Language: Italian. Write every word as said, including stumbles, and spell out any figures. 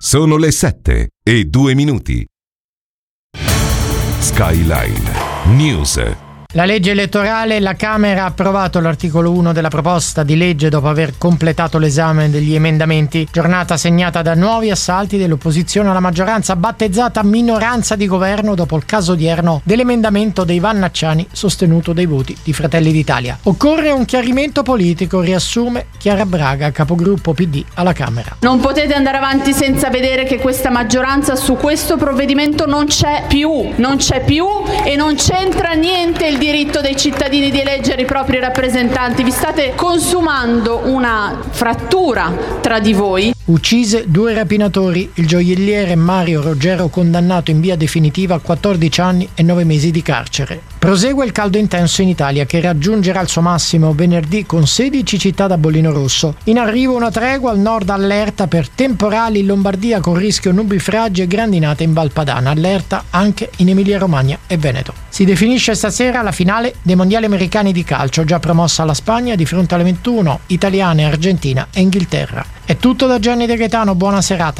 Sono le sette e due minuti. Skyline News. La legge elettorale, la Camera ha approvato l'articolo uno della proposta di legge dopo aver completato l'esame degli emendamenti. Giornata segnata da nuovi assalti dell'opposizione alla maggioranza, battezzata minoranza di governo dopo il caso odierno dell'emendamento dei Vannacciani sostenuto dai voti di Fratelli d'Italia. Occorre un chiarimento politico, riassume Chiara Braga, capogruppo P D alla Camera. Non potete andare avanti senza vedere che questa maggioranza su questo provvedimento non c'è più, non c'è più e non c'entra niente il diritto dei cittadini di eleggere i propri rappresentanti. Vi state consumando una frattura tra di voi. Uccise due rapinatori, il gioielliere Mario Roggero condannato in via definitiva a quattordici anni e nove mesi di carcere. Prosegue il caldo intenso in Italia che raggiungerà il suo massimo venerdì con sedici città da bollino rosso. In arrivo una tregua, al nord allerta per temporali in Lombardia con rischio nubifragi e grandinate in Valpadana, allerta anche in Emilia Romagna e Veneto. Si definisce stasera la finale dei mondiali americani di calcio, già promossa alla Spagna di fronte alle ventuno italiane, Argentina e Inghilterra. È tutto da Gianni De Gaetano, buona serata.